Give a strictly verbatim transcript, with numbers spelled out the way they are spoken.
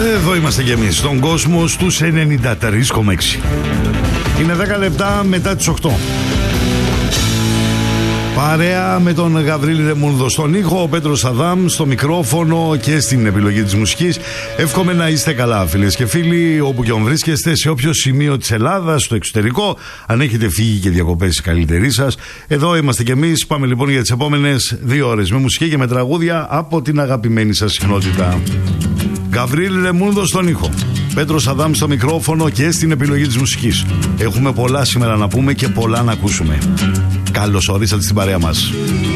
Εδώ είμαστε κι εμείς, στον κόσμο στους ενενήντα τρία κόμμα έξι. Είναι δέκα λεπτά μετά τις οκτώ. Παρέα με τον Γαβρίλη Ρεμούνδο στον ήχο, ο Πέτρος Αδάμ στο μικρόφωνο και στην επιλογή της μουσικής. Εύχομαι να είστε καλά, φίλες και φίλοι, όπου και αν βρίσκεστε, σε όποιο σημείο της Ελλάδας, στο εξωτερικό. Αν έχετε φύγει και διακοπές, καλύτερη σας. Εδώ είμαστε κι εμείς. Πάμε λοιπόν για τις επόμενες δύο ώρες με μουσική και με τραγούδια από την αγαπημένη σας συχνότητα. Γαβρίλη Ρεμούνδο στον ήχο, Πέτρος Αδάμ στο μικρόφωνο και στην επιλογή της μουσικής. Έχουμε πολλά σήμερα να πούμε και πολλά να ακούσουμε. Καλώς ορίσατε στην παρέα μας.